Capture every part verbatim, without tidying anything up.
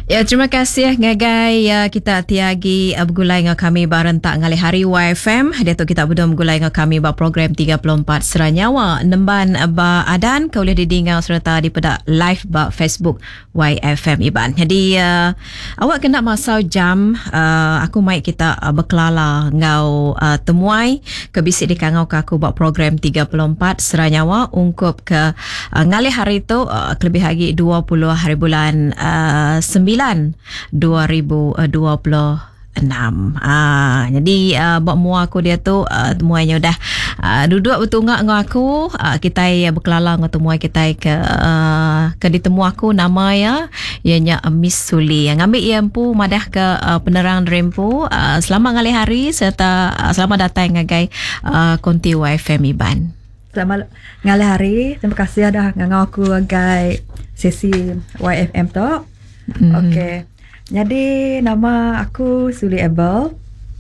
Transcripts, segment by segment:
Ya, terima kasih ngagai ya kita tiagi uh, bergulai dengan kami barentak ngalih hari Y F M. Dia tu kita berdua bergulai dengan kami ba program tiga puluh empat Seranyawa. Nemban ba adan kau boleh didingau serta di pada live ba Facebook Y F M Iban. Jadi uh, awak kena masau jam uh, aku mai kita uh, berkelala ngau uh, temuai ke bisik di kangau ka aku ba program tiga puluh empat Seranyawa ungkup ke uh, ngalih hari tu uh, kelebih lagi dua puluh hari bulan uh, sembilan dua ribu dua puluh enam. Ah, jadi uh, buat mua aku dia tu uh, temuannya dah uh, duduk bertunggak dengan aku. Uh, kita ya berkelala dengan temuai kita ke uh, ke ditemu aku nama ya ianya uh, Miss Suli yang ambil iampu madah ke uh, penerang Rempu. Uh, selamat ngalih hari serta uh, selamat datang ngagai uh, konti Y F M Iban. Selamat ngalih hari. Terima kasih dah ngangau aku ngagai sesi Y F M tu. Mm-hmm. Okey. Jadi nama aku Suli Abel.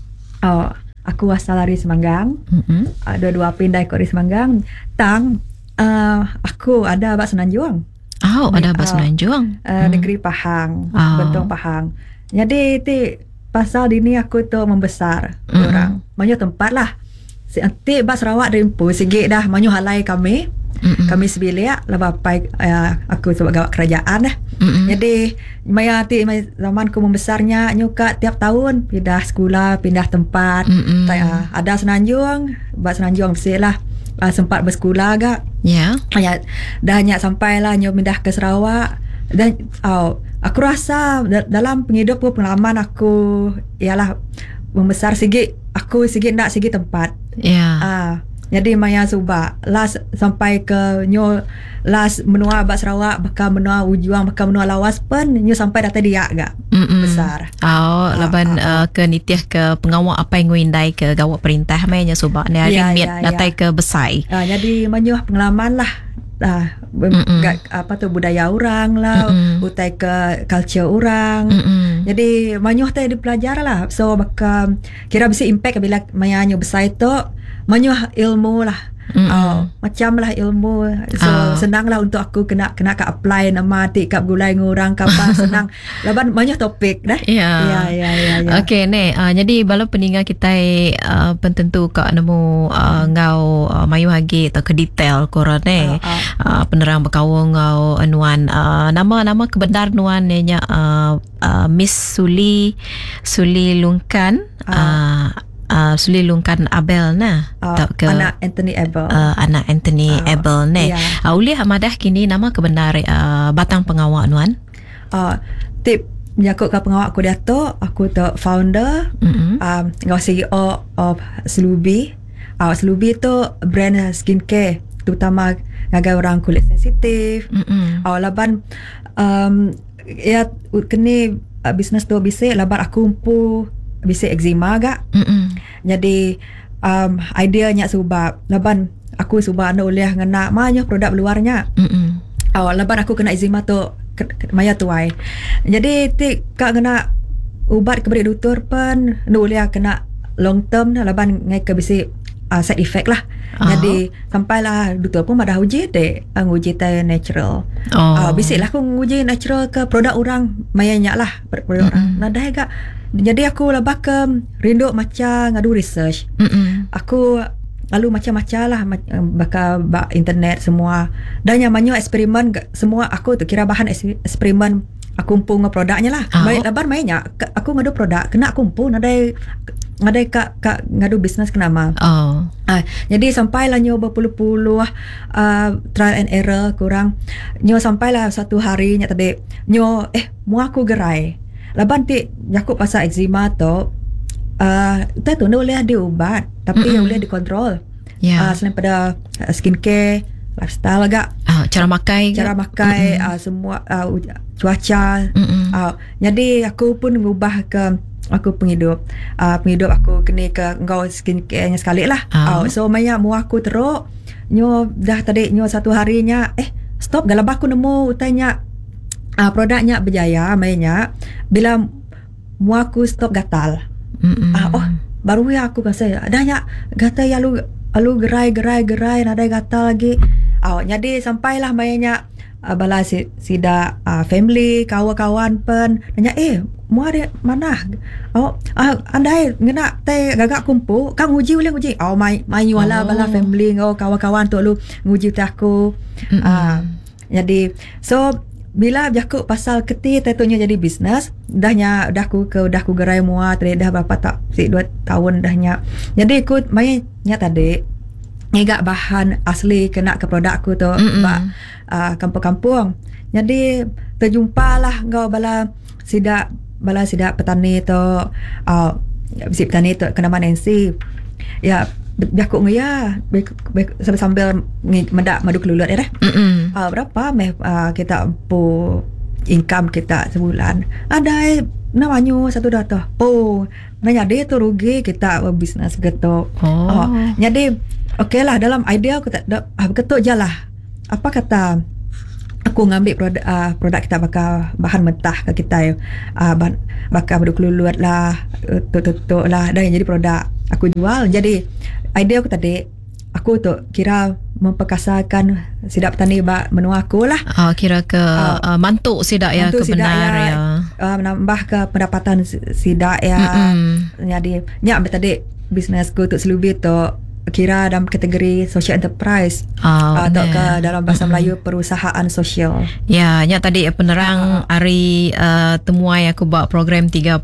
Oh, aku asal dari Semanggang. Mm-hmm. Ada dua pindah ikut di Semanggang. Tang uh, aku ada bak Senanjuang. Oh, ada bak Senanjuang. Uh, uh, hmm. Negeri Pahang, oh. Bentong Pahang. Jadi ti pasal dini aku tu membesar mm-hmm. orang. Banyak tempat lah. Nanti bak Sarawak Rempu sikit dah manyu halai kami. Mm-mm. Kami sebilik lepas apa uh, aku sebab gawat kerajaan dah. Mm-mm. Jadi maya ti zaman aku membesarnya nyuka tiap tahun pindah sekolah, pindah tempat. Uh, ada Senanjung, bak Senanjung bersihlah uh, sempat bersekolah agak. Ya. Yeah. Dah nyak sampailah nyo pindah ke Sarawak. Dan oh, aku rasa dalam penghidup pengalaman aku ialah membesar sikit, aku sikit nak sikit tempat. Ya. Yeah. Uh, Jadi maya subak last sampai ke nyo last menua bak Sarawak bakal menua Ujuang bakal menua Lawas pun nyo sampai data dia agak Mm-mm. besar. Oh, laban uh, uh, ke nitiah ke pengawal apa yang ngindai ke gawat perintah mainnya subak ni hari ya, miat ya, datai ya. ke besai. Uh, jadi menyu pengalaman lah. Ah, gak, apa tu budaya orang lah, Mm-mm. utai ke culture orang. Mm-mm. Jadi manyuh teh dipelajari lah. So bakal kira bisa impact bila manyuh besar itu manyuh ilmu lah. Oh, macam lah ilmu. So oh. senang lah untuk aku kena kena ke apply nama ti kat gulai ngurang kapal senang. Laban banyak topik dah. Ya. Ya ya ya. ya. Okey ni uh, jadi balau peninggal kita uh, pententu kak nemu uh, ngau uh, mayu hagi atau ke detail korang ni. Oh, oh. Uh, penerang berkawang ngau nuan uh, nama nama kebenar nuan nya uh, uh, Miss Suli Suli Lungkan. Oh. Uh, Uh, Suli Lungkan Abel nah uh, ke anak Anthony Abel uh, anak Anthony uh, Abel ni yeah. uh, Uli hamadah kini nama kebenar uh, batang pengawal nuan uh, tip jakut ke pengawal aku dia tu aku tu founder mm-hmm. um, ngau C E O of Slubi. uh, Slubi tu brand skincare terutama ngagai orang kulit sensitif. mm-hmm. uh, laban um, ya kini uh, bisnes tu bisik laban aku umpu bisa eczema agak. Mm-mm. Jadi um, ideanya sebab laban aku sebab anda boleh ngena banyak produk luarnya. Mm-mm. Oh, laban aku kena eczema tu ke, ke, maya tuai. Jadi ti kak kena ubat ke beri doktor pun anda boleh kena long term laban ngai ke bisi uh, side effect lah. Uh-huh. Jadi sampailah doktor pun pada uji dek nguji teh natural. Oh. Uh, bisi lah aku nguji natural ke produk orang mayanya lah produk mm-hmm. orang. Nah dah agak jadi aku lebah ke rindu macam ngadu research. Mm-mm. Aku lalu macam-macam lah bakal bak internet semua. Dan yang banyak eksperimen semua aku tu kira bahan eksperimen aku kumpul dengan produknya lah. Oh. Baik lebar mainnya aku ngadu produk kena kumpul nadai ngadai kak kak ngadu bisnes kenama. Oh. Ah, jadi sampailah nyo berpuluh-puluh uh, trial and error kurang. Nyo sampailah satu hari nya tadi nyo eh mu aku gerai. Laban ti jakut pasal eczema tu uh, tu tu boleh diubat tapi mm-hmm. boleh dikontrol. Yeah. Uh, selain pada uh, skincare, lifestyle agak uh, cara makai cara makai mm-hmm. uh, semua uh, cuaca. Mm-hmm. Uh, jadi aku pun mengubah ke aku penghidup uh, penghidup aku kena ke engkau skincare-nya sekali lah. Oh. Uh, so maya mu aku teruk nyo dah tadi nyo satu harinya eh stop galab aku nemu utainya uh, produknya berjaya mainnya bila mu aku stop gatal. Uh, oh baru ya aku rasa adanya gatal ya lu lu gerai gerai gerai nada gatal lagi. Oh, jadi sampailah mainnya uh, bala si sida uh, family kawan-kawan pen nanya eh mu ada mana oh uh, andai ngena teh gagak kumpul kang uji boleh uji oh mai mai wala oh. bala family ngau kawan-kawan tu lu nguji teh aku mm-hmm. uh, jadi so bila berjaku pasal keti tentunya jadi bisnes dahnya dah ku ke dah ku gerai mua tadi dah berapa tak si dua tahun dahnya jadi aku mainnya tadi ngegak bahan asli kena ke produk aku tu ba uh, kampung-kampung jadi terjumpalah ngau bala sida bala sida petani tu uh, si petani tu kena mana Nancy ya berjaku ngaya sambil mendak madu kelulut ya dah uh, berapa meh uh, kita pu income kita sebulan ada namanya satu data oh nanya dia tu rugi kita bisnes gitu oh, oh jadi okey lah dalam idea aku tak ah, ketuk je lah apa kata aku ngambil produk uh, produk kita bakal bahan mentah ke kita uh, bakal madu kelulut lah tutup lah dah jadi produk aku jual jadi idea aku tadi aku tu kira memperkasakan sidak petani bak menua aku lah oh, kira ke uh, uh, mantuk sidak ya kebenar ya, ya. Uh, menambah ke pendapatan sidak ya mm-hmm. jadi nyak tadi bisnes aku tu selubi tu kira dalam kategori social enterprise oh, atau uh, ke dalam bahasa mm-hmm. Melayu perusahaan sosial. Ya, nya tadi penerang uh, hari uh, temuai aku buat program tiga